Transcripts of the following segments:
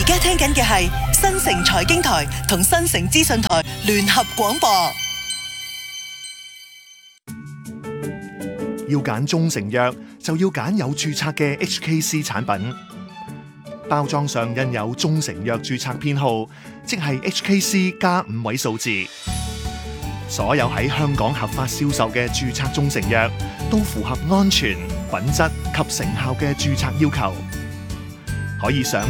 而家聽緊嘅係新城財經台同新城資訊台聯合廣播。 要揀中成藥，就要揀有註冊嘅 HKC 產品。包裝上印有中成藥註冊編號，即係 HKC 加5位數字。所有喺香港合法銷售嘅註冊中成藥，都符合安全、品質及成效嘅註冊要求。可以上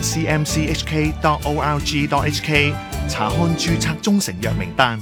cmchk.org.hk 查看註冊中成藥名單。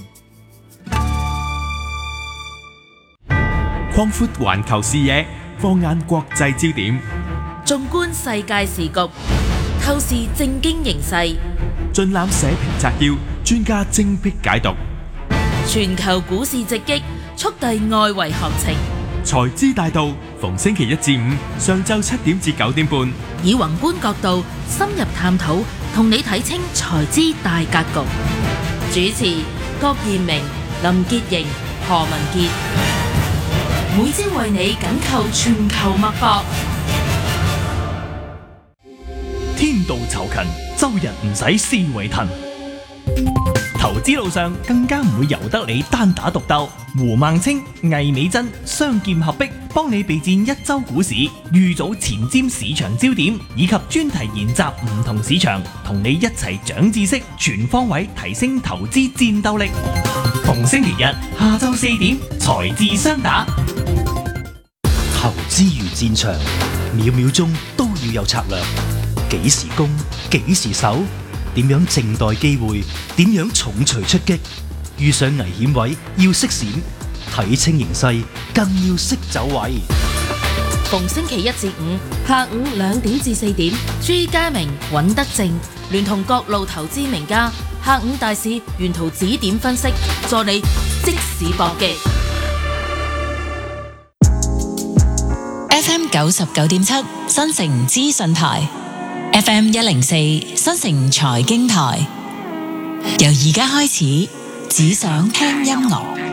擴闊環球視野，放眼國際焦點， 縱觀世界時局，透視政經形勢， 盡覽社評摘要，專家精闢解讀。 全球股市直擊，速遞外圍行情。 財資大道，逢星期一至五上晝7點至9點半， 以宏觀角度深入探討，同你睇清財資大格局。主持郭彥明、林潔瑩、何文傑，每朝為你緊扣全球脈搏。 天道酬勤，周日唔使思維騰。投資路上更加唔會由得你單打獨鬥。胡孟青、魏美珍雙劍合璧，幫你備戰一周股市，預早前瞻市場焦點，以及專題研習唔同市場，同你一齊長知識，全方位提升投資戰鬥力。逢星期日下晝4點，財智雙打。 投資如戰場，秒秒鐘都要有策略。幾時攻，幾時守，點樣靜待機會，點樣重錘出擊。遇上危險位要識閃，睇清形勢更要識走位。 逢星期一至五下午2點至4點，朱家明、尹德正聯同各路投資名家，下午大市沿途指點分析，助你即時搏擊。 FM 99.7新城資訊台，FM 104新城財經台。由而家開始，只想聽音樂。